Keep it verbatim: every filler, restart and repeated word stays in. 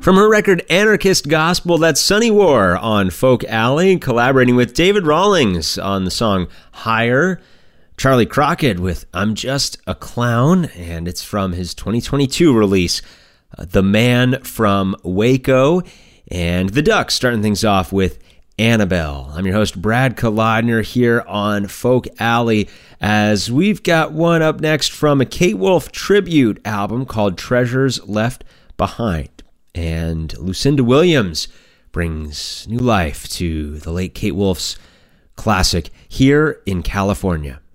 From her record Anarchist Gospel, that's Sunny War on Folk Alley, collaborating with David Rawlings on the song Higher. Charlie Crockett with I'm Just a Clown, and it's from his twenty twenty-two release, uh, The Man from Waco. And the Ducks starting things off with Annabelle. I'm your host, Brad Kalodner, here on Folk Alley, as we've got one up next from a Kate Wolf tribute album called Treasures Left Behind. And Lucinda Williams brings new life to the late Kate Wolf's classic Here in California.